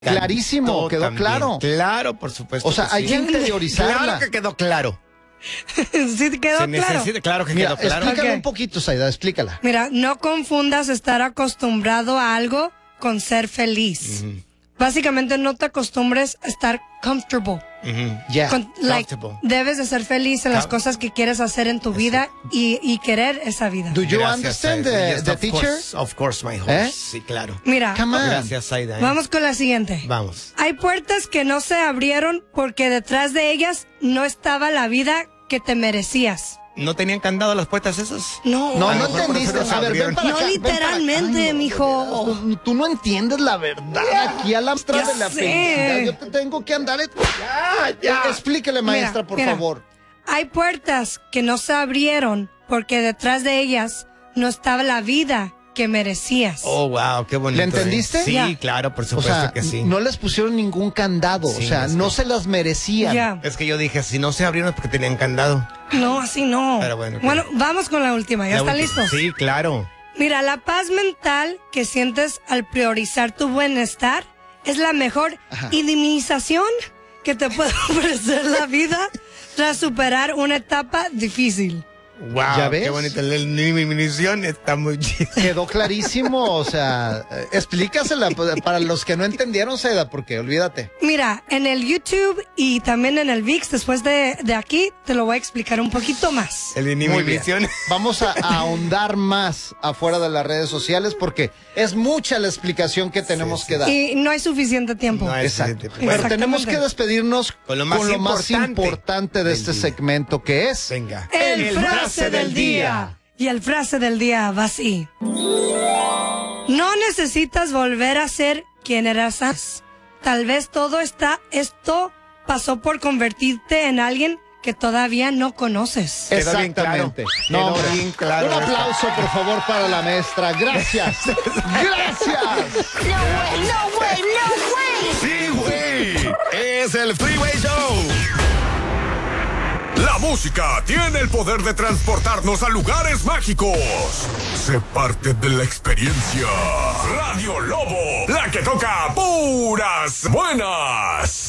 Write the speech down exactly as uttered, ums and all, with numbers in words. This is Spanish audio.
Clarísimo, quedó también. Claro. Claro, por supuesto. O sea, que hay sí. que interiorizarla. Claro que quedó claro. Sí, quedó Se claro. necesita, claro que Mira, quedó claro. explícala Ok. un poquito, Saida, explícala. Mira, no confundas estar acostumbrado a algo con ser feliz. Ujú, Básicamente no te acostumbres a estar comfortable. ujú. Ya. Con- like, Comfortable. debes de ser feliz en las Com- cosas que quieres hacer en tu vida y, y querer esa vida. Do you Gracias, understand Saida. the, Yes, the of teacher? course, of course, my horse. ¿Eh? Sí, claro. Mira, Come on. Gracias, Saida. ¿eh? vamos con la siguiente. Vamos. Hay puertas que no se abrieron porque detrás de ellas no estaba la vida que te merecías. ¿No tenían candado las puertas esas? No, No, A no lo mejor por eso entendiste. nos A ver, ven abrieron. para No acá, ven para acá. literalmente, Ay, no, mijo. de veras, Tú no entiendes la verdad. Aquí a la maestra Ya de la sé. felicidad. Yo te tengo que andar. Ya, ya. Explíquele, maestra, Mira, por mira. favor. Hay puertas que no se abrieron porque detrás de ellas no estaba la vida que merecías. Oh, wow, qué bonito. ¿Le entendiste? ¿eh? Sí, Ya. claro, por O supuesto sea, que sí. no les pusieron ningún candado. Sí, o sea, es no que- se las merecían. Ya. Es que yo dije, si no se abrieron es porque tenían candado. No, así no. Pero bueno, ¿qué? Bueno, vamos con la última. ¿Ya La están última. listos? Sí, claro. Mira, la paz mental que sientes al priorizar tu bienestar es la mejor Ajá. indemnización que te puede ofrecer la vida tras superar una etapa difícil. Wow, ¿Ya ves? qué bonita. La munición está muy chida. Quedó clarísimo. O sea, eh, explícasela para los que no entendieron, Saida, porque olvídate. Mira, en el YouTube y también en el VIX, después de, de aquí, te lo voy a explicar un poquito más. El Muy bien. inhibición. Vamos a, a ahondar más afuera de las redes sociales porque es mucha la explicación que tenemos Sí, que dar. Y no hay suficiente tiempo. No hay Exacto. suficiente. Bueno, Exactamente. tenemos que despedirnos Con lo más importante importante de del este día. segmento que es Venga. El, El frase, frase del del día. día. Y el frase del día va así. No necesitas volver a ser quien eras antes. Tal vez todo está, esto pasó por convertirte en alguien que todavía no conoces. Quedó bien exactamente. claro. No, Quedó hombre. bien claro Un esto. aplauso, por favor, para la maestra. Gracias. Gracias. Sí, güey. Es el Freeway Show. La música tiene el poder de transportarnos a lugares mágicos. Sé parte de la experiencia. Radio Lobo, la que toca puras buenas.